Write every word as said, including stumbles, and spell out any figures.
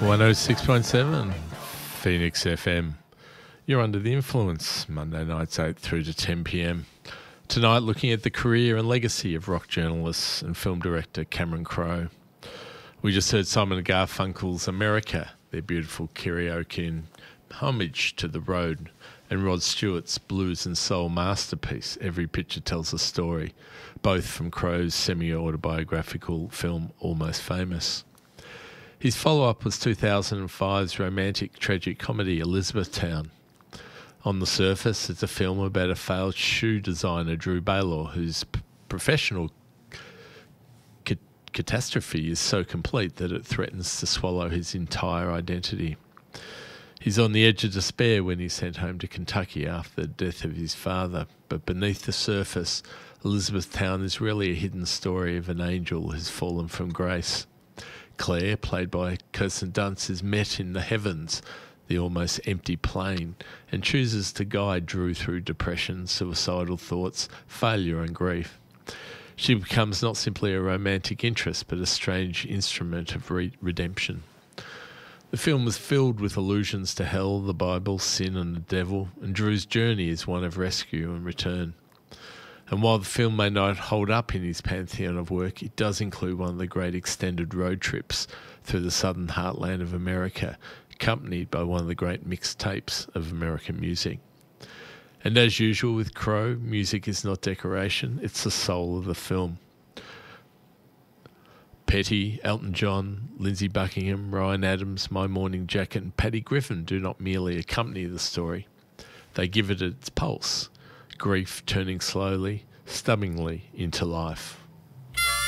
one oh six point seven Phoenix F M. You're under the influence, Monday nights eight through to ten p m. Tonight looking at the career and legacy of rock journalist and film director Cameron Crowe. We just heard Simon and Garfunkel's America, their beautiful karaoke in homage to the road, and Rod Stewart's blues and soul masterpiece, Every Picture Tells a Story, both from Crowe's semi-autobiographical film Almost Famous. His follow-up was two thousand five's romantic tragic comedy Elizabethtown. On the surface, it's a film about a failed shoe designer, Drew Baylor, whose p- professional ca- catastrophe is so complete that it threatens to swallow his entire identity. He's on the edge of despair when he's sent home to Kentucky after the death of his father, but beneath the surface, Elizabethtown is really a hidden story of an angel who's fallen from grace. Claire, played by Kirsten Dunst, is met in the heavens, the almost empty plane, and chooses to guide Drew through depression, suicidal thoughts, failure and grief. She becomes not simply a romantic interest, but a strange instrument of re- redemption. The film was filled with allusions to hell, the Bible, sin and the devil, and Drew's journey is one of rescue and return. And while the film may not hold up in his pantheon of work, it does include one of the great extended road trips through the southern heartland of America, accompanied by one of the great mixed tapes of American music. And as usual with Crowe, music is not decoration, it's the soul of the film. Petty, Elton John, Lindsey Buckingham, Ryan Adams, My Morning Jacket and Paddy Griffin do not merely accompany the story. They give it its pulse, grief turning slowly, stubbornly into life.